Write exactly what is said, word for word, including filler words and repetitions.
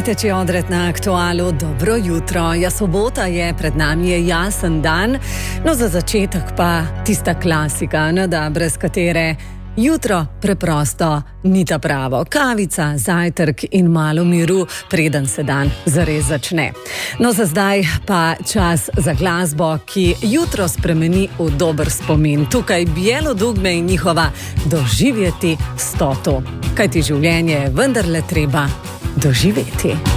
Poslušajte, če odred na Aktualu. Dobro jutro. Ja, sobota je, pred nami je jasen dan. No, za začetek pa tista klasika, ne da, brez katere jutro preprosto ni ta pravo. Kavica, zajtrk in malo miru, preden se dan zares začne. No, za zdaj pa čas za glasbo, ki jutro spremeni v dober spomin. Tukaj Bijelo dugme in njihova Doživjeti stoto. Kajti življenje je vendarle treba doživeti.